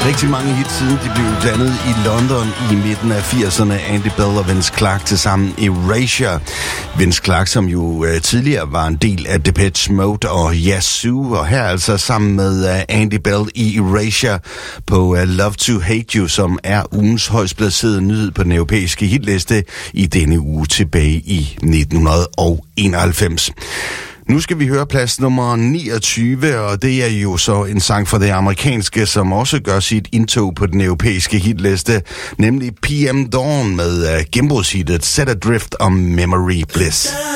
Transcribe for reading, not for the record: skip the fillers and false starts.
Rigtig mange hits siden de blev dannet i London i midten af 80'erne. Andy Bell og Vince Clarke til sammen Erasure. Vince Clarke, som jo tidligere var en del af Depeche Mode og Yazoo, og her altså sammen med Andy Bell i Erasure på Love to Hate You, som er ugens højst placerede nyhed på den europæiske hitliste i denne uge tilbage i 1991. Nu skal vi høre plads nummer 29, og det er jo så en sang fra det amerikanske, som også gør sit indtog på den europæiske hitliste, nemlig PM Dawn med gennembrudshitet Set Adrift og Memory Bliss.